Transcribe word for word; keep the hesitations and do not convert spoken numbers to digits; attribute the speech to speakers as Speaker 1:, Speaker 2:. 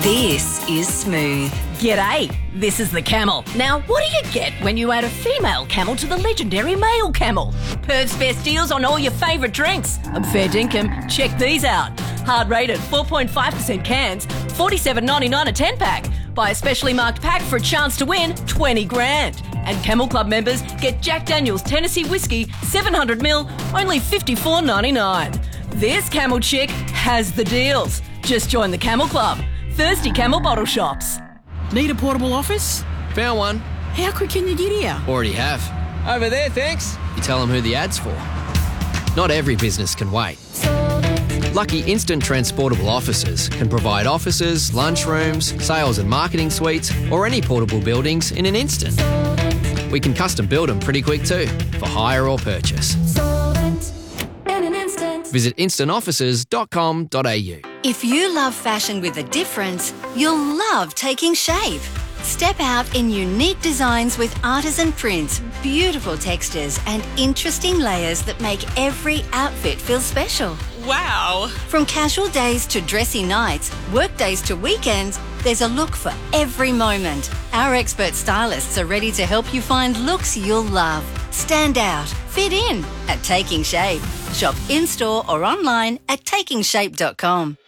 Speaker 1: This is Smooth.
Speaker 2: G'day, this is the Camel. Now, what do you get when you add a female camel to the legendary male camel? Perth's best deals on all your favourite drinks. I'm fair dinkum. Check these out. Hard rated four point five percent cans, forty-seven ninety-nine a ten pack. Buy a specially marked pack for a chance to win twenty grand. And Camel Club members get Jack Daniel's Tennessee Whiskey seven hundred mil, only fifty-four ninety-nine. This Camel chick has the deals. Just join the Camel Club. Thirsty Camel bottle shops.
Speaker 3: Need a portable office?
Speaker 4: Found one.
Speaker 3: How quick can you get here?
Speaker 4: Already have.
Speaker 5: Over there, thanks.
Speaker 4: You tell them who the ad's for. Not every business can wait. Lucky Instant Transportable Offices can provide offices, lunchrooms, sales and marketing suites, or any portable buildings in an instant. We can custom build them pretty quick too, for hire or purchase. Visit instant offices dot com dot a u.
Speaker 1: If you love fashion with a difference, you'll love Taking Shape. Step out in unique designs with artisan prints, beautiful textures, and interesting layers that make every outfit feel special.
Speaker 6: Wow!
Speaker 1: From casual days to dressy nights, work days to weekends, there's a look for every moment. Our expert stylists are ready to help you find looks you'll love. Stand out, fit in at Taking Shape. Shop in-store or online at taking shape dot com.